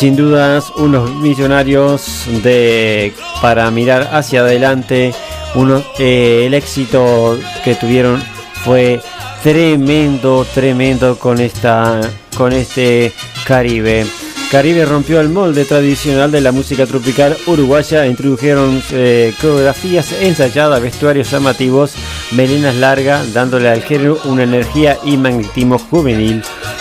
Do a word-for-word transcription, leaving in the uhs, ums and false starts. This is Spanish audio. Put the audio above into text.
sin dudas unos millonarios de para mirar hacia adelante. Uno, eh, el éxito que tuvieron fue tremendo, tremendo con esta, con este Caribe. Caribe rompió el molde tradicional de la música tropical uruguaya. Introdujeron eh, coreografías ensayadas, vestuarios llamativos, melenas largas, dándole al género una energía y magnetismo juvenil.